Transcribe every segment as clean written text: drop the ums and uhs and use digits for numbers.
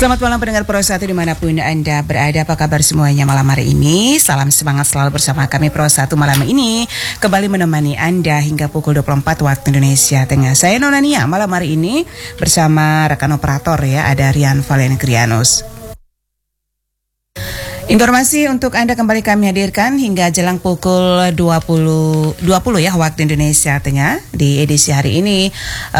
Selamat malam pendengar Pro 1 dimanapun Anda berada. Apa kabar semuanya malam hari ini? Salam semangat selalu bersama kami Pro 1 malam ini. Kembali menemani Anda hingga pukul 24 waktu Indonesia Tengah. Saya Nona Nia malam hari ini bersama rekan operator ya, ada Rian Valengrianus. Informasi untuk Anda kembali kami hadirkan hingga jelang pukul 20 ya waktu Indonesia Tengah di edisi hari ini.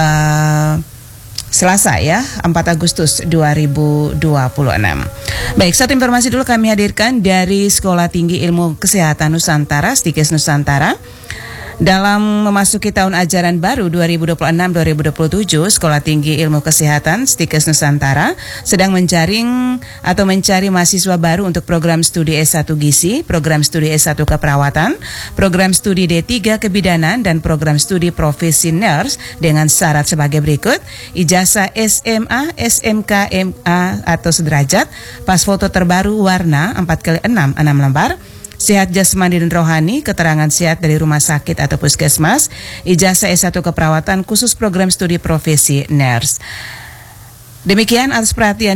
Selasa ya, 4 Agustus 2026. Baik, satu informasi dulu kami hadirkan dari Sekolah Tinggi Ilmu Kesehatan Nusantara, Stikes Nusantara. Dalam memasuki tahun ajaran baru 2026-2027, Sekolah Tinggi Ilmu Kesehatan Stikes Nusantara sedang menjaring atau mencari mahasiswa baru untuk program studi S1 Gizi, program studi S1 Keperawatan, program studi D3 Kebidanan, dan program studi Profesi Nurse dengan syarat sebagai berikut: ijazah SMA, SMK, MA atau sederajat, pas foto terbaru warna 4x6 6 lembar, sehat jasmani dan rohani, keterangan sehat dari rumah sakit atau puskesmas, ijazah S1 keperawatan khusus program studi profesi nurse. Demikian atas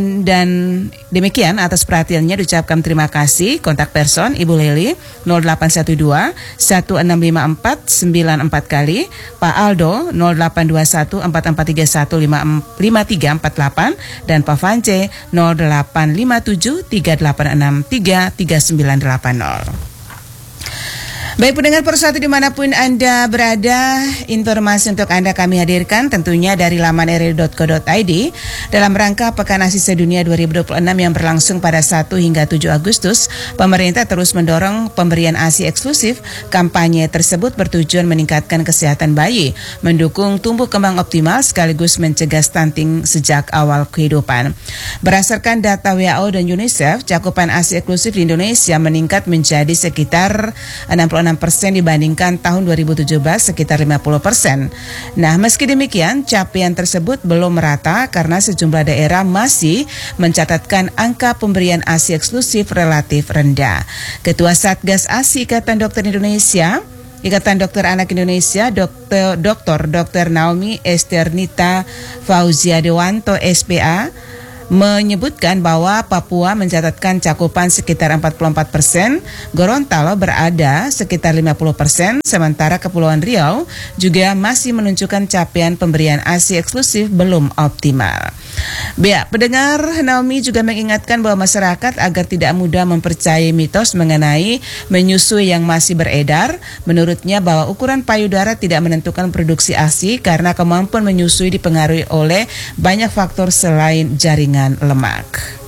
perhatiannya diucapkan terima kasih. Kontak person Ibu Leli 0812 1654 94 kali, Pak Aldo 0821 4431 5348 dan Pak Vance 0857 386 33980. Baik pendengar Pro 1 dimanapun Anda berada, informasi untuk Anda kami hadirkan tentunya dari laman rri.co.id dalam rangka Pekan ASI Sedunia 2026 yang berlangsung pada 1 hingga 7 Agustus. Pemerintah terus mendorong pemberian ASI eksklusif. Kampanye tersebut bertujuan meningkatkan kesehatan bayi, mendukung tumbuh kembang optimal sekaligus mencegah stunting sejak awal kehidupan. Berdasarkan data WHO dan UNICEF, cakupan ASI eksklusif di Indonesia meningkat menjadi sekitar 66% dibandingkan tahun 2017 sekitar 50%. Nah, meski demikian, capaian tersebut belum merata karena sejumlah daerah masih mencatatkan angka pemberian ASI eksklusif relatif rendah. Ketua Satgas ASI Ikatan Dokter Indonesia, Ikatan Dokter Anak Indonesia, Dr. Naomi Esternita Fauzia Dewanto SPA, menyebutkan bahwa Papua mencatatkan cakupan sekitar 44%, Gorontalo berada sekitar 50%, sementara Kepulauan Riau juga masih menunjukkan capaian pemberian ASI eksklusif belum optimal. Ya, pendengar, Naomi juga mengingatkan bahwa masyarakat agar tidak mudah mempercayai mitos mengenai menyusui yang masih beredar. Menurutnya bahwa ukuran payudara tidak menentukan produksi ASI karena kemampuan menyusui dipengaruhi oleh banyak faktor selain jaringan lemak.